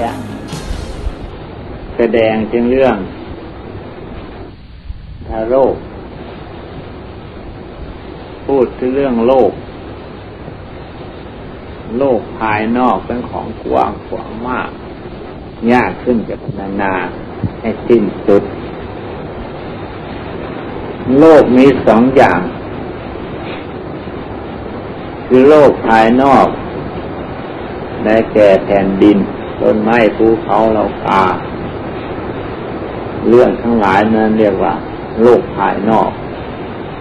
แสดงถึงเรื่องถ้าโลกพูดถึงเรื่องโลกภายนอกเป็นของกว้างขวางมากยากขึ้นจะพรรณนาให้สิ้นสุดโลกมีสองอย่างคือโลกภายนอกได้แก่แผ่นดินต้นไม้ภูเขาเหล่ากาเรื่องทั้งหลายนั้นเรียกว่าโลกภายนอก